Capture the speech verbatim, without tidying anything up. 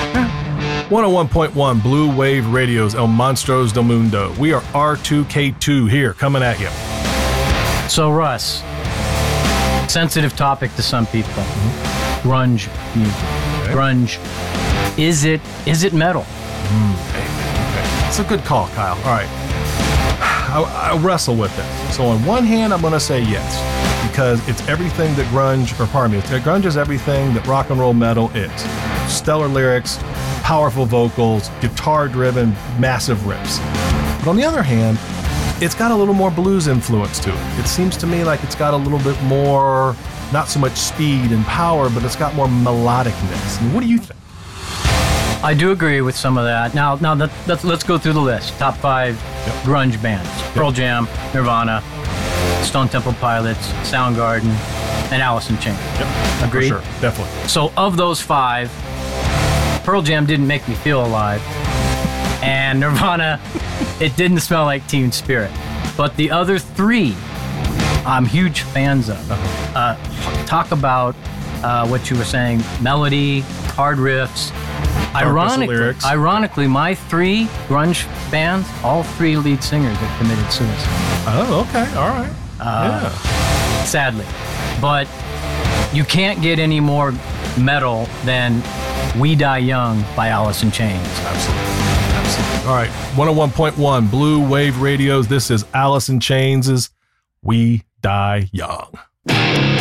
one oh one point one Blue Wave Radio's El Monstros del Mundo. We are R two K two here, coming at you. So, Russ, sensitive topic to some people. Mm-hmm. Grunge music. Okay. Grunge. Is it is it metal? Mm, okay. Okay. That's a good call, Kyle. All right. I, I wrestle with this. So on one hand, I'm going to say yes, because it's everything that grunge, or pardon me, grunge is everything that rock and roll metal is. Stellar lyrics, powerful vocals, guitar-driven, massive riffs. But on the other hand, it's got a little more blues influence to it. It seems to me like it's got a little bit more, not so much speed and power, but it's got more melodicness. I mean, what do you think? I do agree with some of that. Now, now that, let's, let's go through the list. Top five yep. grunge bands. Yep. Pearl Jam, Nirvana, Stone Temple Pilots, Soundgarden, and Alice in Chains. Yep. Agree? For sure, definitely. So of those five, Pearl Jam didn't make me feel alive. And Nirvana, it didn't smell like Teen Spirit. But the other three, I'm huge fans of. Uh-huh. Uh, talk about uh, what you were saying, melody, hard riffs. Ironically, ironically, my three grunge bands, all three lead singers have committed suicide. Oh, okay, all right. Uh, yeah. Sadly. But you can't get any more metal than We Die Young by Alice in Chains. Absolutely. Absolutely. All right, one oh one point one Blue Wave Radios. This is Alice in Chains' We Die Young.